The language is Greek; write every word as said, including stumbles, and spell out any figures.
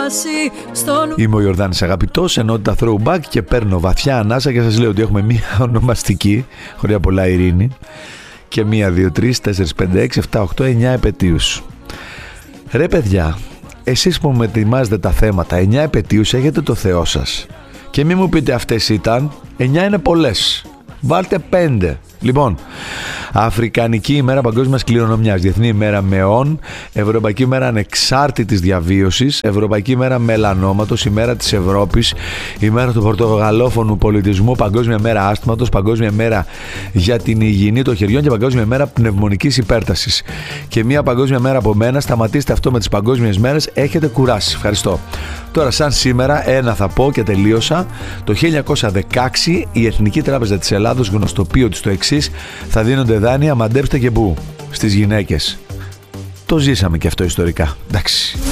Είμαι ο Ιορδάνης Αγαπητός, ενότητα Throwback, και παίρνω βαθιά ανάσα και σας λέω ότι έχουμε μία ονομαστική, χωριά πολλά ειρήνη, και μία, δύο, τρεις, τέσσερις, πέντε, έξι, επτά, οκτώ, εννιά επετείους. Ρε παιδιά, εσείς που με ετοιμάζετε τα θέματα, εννιά επετείους έχετε το Θεό σας. Και μη μου πείτε αυτές ήταν, εννιά είναι πολλές. Βάλτε πέντε. Λοιπόν, Αφρικανική ημέρα παγκόσμιας κληρονομιάς, Διεθνή ημέρα μεών, Ευρωπαϊκή ημέρα ανεξάρτητης διαβίωσης, Ευρωπαϊκή ημέρα μελανόματος, ημέρα της Ευρώπης, ημέρα του πορτογαλόφωνου πολιτισμού, Παγκόσμια μέρα άσθματος, Παγκόσμια μέρα για την υγιεινή των χεριών και Παγκόσμια μέρα πνευμονικής υπέρτασης. Και μία παγκόσμια μέρα από μένα. Σταματήστε αυτό με τις παγκόσμιες μέρες, έχετε κουράσει. Ευχαριστώ. Τώρα, σαν σήμερα, ένα θα πω και τελείωσα. Το χίλια εννιακόσια δεκαέξι η Εθνική Τράπεζα της Ελλάδος γνωστοποιεί ότι στο εξής: θα δίνονται δάνεια, μαντέψτε και πού, στις γυναίκες. Το ζήσαμε και αυτό ιστορικά. Εντάξει.